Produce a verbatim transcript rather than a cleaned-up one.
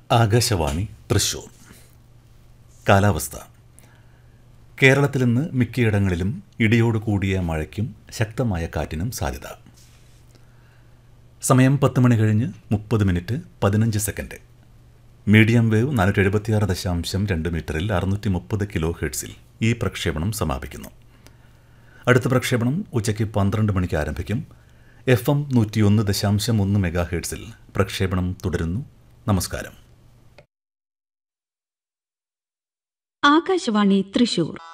ആകാശവാണി തൃശൂർ. കാലാവസ്ഥ. കേരളത്തിൽ ഇന്ന് മിക്കയിടങ്ങളിലും ഇടിയോട് കൂടിയ മഴയ്ക്കും ശക്തമായ കാറ്റിനും സാധ്യത. സമയം പത്ത് മണി കഴിഞ്ഞ് മുപ്പത് മിനിറ്റ് പതിനഞ്ച് സെക്കൻഡ്. മീഡിയം വേവ് നാനൂറ്റി എഴുപത്തിയാറ് ദശാംശം രണ്ട് മീറ്ററിൽ അറുന്നൂറ്റി മുപ്പത് കിലോ ഹെർട്സിൽ ഈ പ്രക്ഷേപണം സമാപിക്കുന്നു. അടുത്ത പ്രക്ഷേപണം ഉച്ചയ്ക്ക് പന്ത്രണ്ട് മണിക്ക് ആരംഭിക്കും. എഫ് എം നൂറ്റിയൊന്ന് ദശാംശം ഒന്ന് മെഗാ ഹെർട്സിൽ പ്രക്ഷേപണം തുടരുന്നു. നമസ്കാരം. ആകാശവാണി തൃശൂർ.